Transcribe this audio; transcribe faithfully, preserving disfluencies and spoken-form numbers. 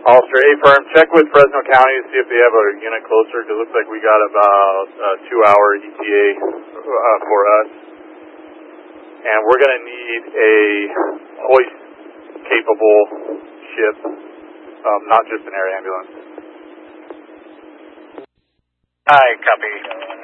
Hollister A-Firm, check with Fresno County to see if they have a unit closer. It looks like we got about a two-hour E T A uh, for us. And we're going to need a hoist-capable ship, um, not just an air ambulance. Hi, copy.